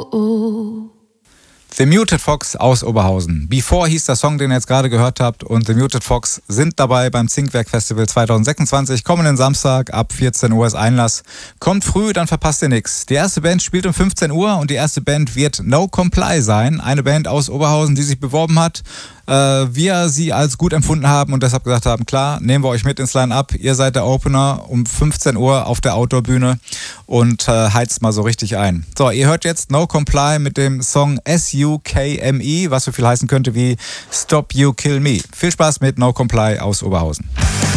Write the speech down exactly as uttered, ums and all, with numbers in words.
oh, oh. The Muted Fox aus Oberhausen. Before hieß der Song, den ihr jetzt gerade gehört habt. Und The Muted Fox sind dabei beim Zinkwerk Festival zwanzig sechsundzwanzig. Kommenden Samstag ab vierzehn Uhr ist Einlass. Kommt früh, dann verpasst ihr nichts. Die erste Band spielt um fünfzehn Uhr und die erste Band wird No Comply sein. Eine Band aus Oberhausen, die sich beworben hat. Äh, wir sie als gut empfunden haben und deshalb gesagt haben, klar, nehmen wir euch mit ins Line-Up. Ihr seid der Opener um fünfzehn Uhr auf der Outdoor-Bühne und äh, heizt mal so richtig ein. So, ihr hört jetzt No Comply mit dem Song S U K M E, was so viel heißen könnte wie Stop You Kill Me. Viel Spaß mit No Comply aus Oberhausen.